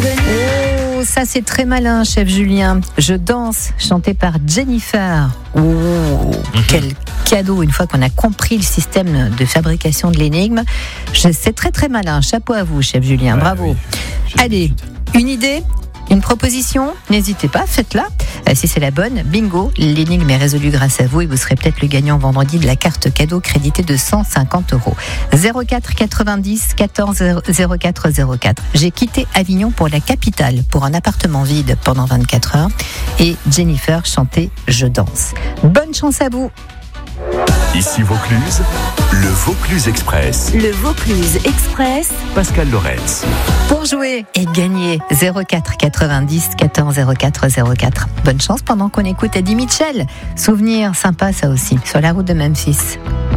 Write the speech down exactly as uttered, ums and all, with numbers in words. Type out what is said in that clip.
Oh, ça c'est très malin, chef Julien. Je danse, chanté par Jennifer. Oh, mm-hmm. Quel cadeau, une fois qu'on a compris le système de fabrication de l'énigme. Je, c'est très très malin. Chapeau à vous, chef Julien. Ouais, bravo. Oui. Allez, une idée ? Une proposition, n'hésitez pas, faites-la. Euh, si c'est la bonne, bingo, l'énigme est résolue grâce à vous et vous serez peut-être le gagnant vendredi de la carte cadeau créditée de cent cinquante euros. zéro quatre quatre-vingt-dix quatorze zéro quatre zéro quatre. J'ai quitté Avignon pour la capitale, pour un appartement vide pendant vingt-quatre heures. Et Jennifer chantait « Je danse ». Bonne chance à vous. Ici Vaucluse, le Vaucluse Express. Le Vaucluse Express. Pascal Loretz. Pour jouer et gagner, zéro quatre quatre-vingt-dix quatorze zéro quatre zéro quatre. Bonne chance pendant qu'on écoute Eddie Mitchell. Souvenir sympa ça aussi, sur la route de Memphis.